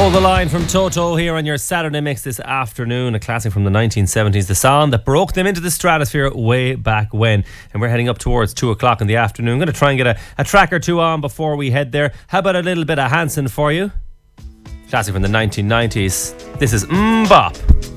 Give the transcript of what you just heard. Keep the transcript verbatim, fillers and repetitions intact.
Hold the Line from Toto here on your Saturday mix this afternoon. A classic from the nineteen seventies, the song that broke them into the stratosphere way back when. And we're heading up towards two o'clock in the afternoon. I'm going to try and get a, a track or two on before we head there. How about a little bit of Hanson for you? Classic from the nineteen nineties. This is MMMBop.